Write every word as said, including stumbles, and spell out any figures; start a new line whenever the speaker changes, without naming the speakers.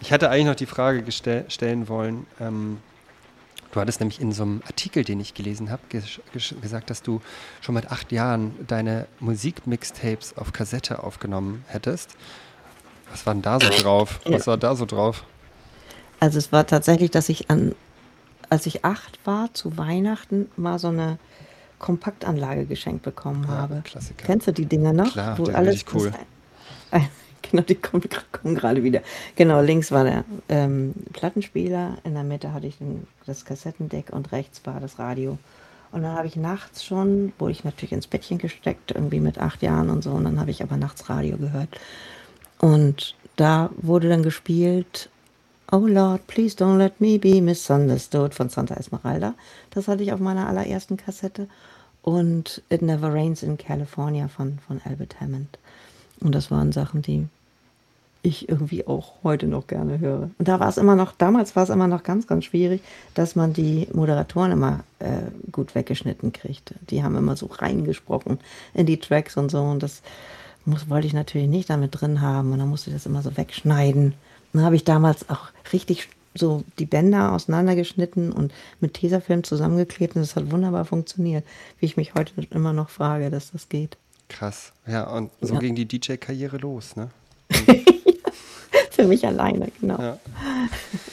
Ich hatte eigentlich noch die Frage gestell, stellen wollen, ähm, du hattest nämlich in so einem Artikel, den ich gelesen habe, ges- ges- gesagt, dass du schon mit acht Jahren deine Musikmixtapes auf Kassette aufgenommen hättest. Was war denn da so drauf?
Ja.
Was war da so drauf?
Also es war tatsächlich, dass ich an, als ich acht war, zu Weihnachten mal so eine Kompaktanlage geschenkt bekommen
Ja,
habe.
Klassiker.
Kennst du die Dinger noch?
Klar,
Wo
der ist
alles,
richtig
das,
cool.
genau, die kommen, kommen gerade wieder. Genau, links war der ähm, Plattenspieler, in der Mitte hatte ich den, das Kassettendeck und rechts war das Radio. Und dann habe ich nachts schon, wurde ich natürlich ins Bettchen gesteckt, irgendwie mit acht Jahren und so, und dann habe ich aber nachts Radio gehört. Und da wurde dann gespielt, Oh Lord, please don't let me be misunderstood von Santa Esmeralda. Das hatte ich auf meiner allerersten Kassette. Und It Never Rains in California von, von Albert Hammond. Und das waren Sachen, die ich irgendwie auch heute noch gerne höre. Und da war es immer noch, damals war es immer noch ganz, ganz schwierig, dass man die Moderatoren immer äh, gut weggeschnitten kriegte. Die haben immer so reingesprochen in die Tracks und so. Und das muss, wollte ich natürlich nicht damit drin haben. Und dann musste ich das immer so wegschneiden. Und dann habe ich damals auch richtig so die Bänder auseinandergeschnitten und mit Tesafilm zusammengeklebt. Und das hat wunderbar funktioniert. Wie ich mich heute immer noch frage, dass das geht.
Krass. Ja, und so
Ja.
ging die D J-Karriere los, ne?
Für mich alleine, genau.
Ja.